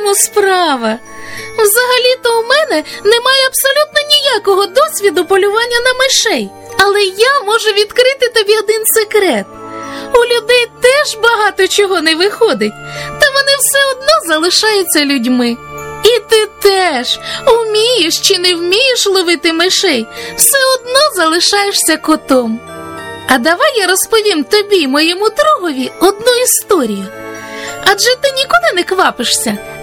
воно справа. Взагалі-то у мене немає абсолютно ніякого досвіду полювання на мишей. Але я можу відкрити тобі один секрет. У людей теж багато чого не виходить, та вони все одно залишаються людьми. І ти теж, умієш чи не вмієш ловити мишей, все одно залишаєшся котом. А давай я розповім тобі, моєму другові, одну історію. Адже ти нікуди не квапишся,